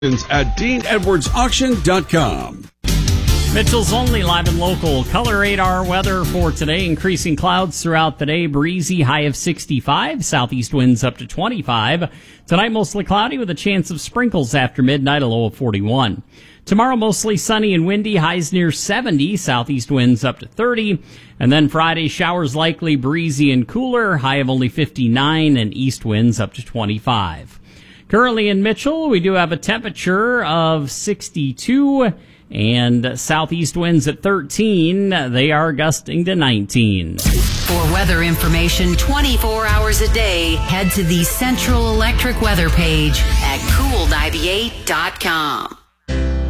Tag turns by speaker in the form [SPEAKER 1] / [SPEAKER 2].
[SPEAKER 1] at DeanEdwardsAuction.com.
[SPEAKER 2] Mitchell's Only live and local color radar weather for today. Increasing clouds throughout the day. Breezy, high of 65. Southeast winds up to 25. Tonight mostly cloudy with a chance of sprinkles after midnight, a low of 41. Tomorrow mostly sunny and windy, highs near 70. Southeast winds up to 30. And then Friday, showers likely, breezy and cooler, high of only 59, and east winds up to 25. Currently in Mitchell, we do have a temperature of 62. And southeast winds at 13. They are gusting to 19.
[SPEAKER 3] For weather information 24 hours a day, head to the Central Electric weather page at cool98.com.